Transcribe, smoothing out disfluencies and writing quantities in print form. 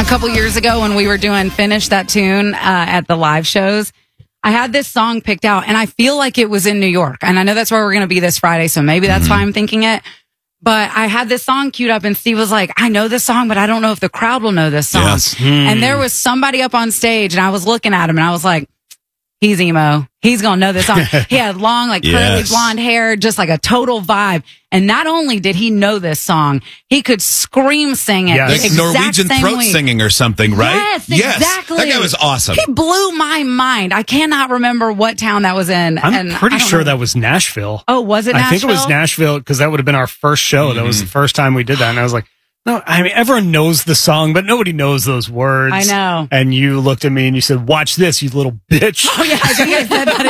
couple years ago when we were doing Finish That Tune at the live shows, I had this song picked out, and I feel like it was in New York. And I know that's where we're going to be this Friday, so maybe that's why I'm thinking it. But I had this song queued up, and Steve was like, I know this song, but I don't know if the crowd will know this song. Yes. And there was somebody up on stage, and I was looking at him, and I was like, he's emo. He's going to know this song. He had long, like curly blonde hair, just like a total vibe. And not only did he know this song, he could scream sing it. Like Norwegian throat singing or something, right? Yes, exactly. That guy was awesome. He blew my mind. I cannot remember what town that was in. I'm pretty sure that was Nashville. Oh, was it Nashville? I think it was Nashville because that would have been our first show. That was the first time we did that. And I was like, no, I mean, everyone knows the song, but nobody knows those words. I know. And you looked at me and you said, watch this, you little bitch. Oh, yeah, I think I said that.